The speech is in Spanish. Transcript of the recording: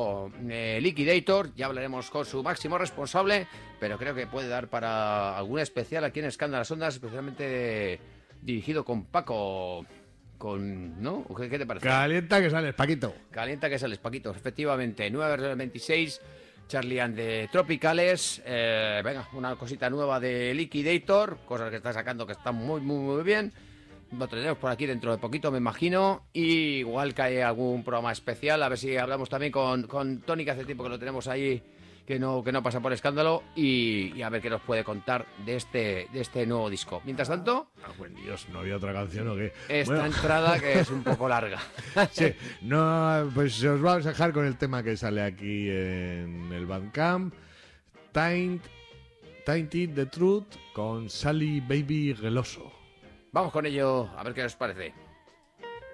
disco Liquidator. Ya hablaremos con su máximo responsable, pero creo que puede dar para algún especial aquí en Escándalo las Ondas, especialmente dirigido con Paco. ¿No? ¿Qué te parece? Calienta que sales, Paquito. Calienta que sales, Paquito. Efectivamente, 9:26. Charlie and the Tropicales. Venga, una cosita nueva de Liquidator. Cosas que está sacando que están muy bien. Lo tendremos por aquí dentro de poquito, me imagino. Y igual cae algún programa especial. A ver si hablamos también con Tony, que hace tiempo que lo tenemos ahí, que no pasa por Escándalo. Y a ver qué nos puede contar de este nuevo disco. Mientras tanto... buen Dios, ¿no había otra canción o qué? Esta entrada que es un poco larga. Sí, no, pues os vamos a dejar con el tema que sale aquí en el Bandcamp. Tainted the Truth con Sally Baby Geloso. Vamos con ello, a ver qué os parece.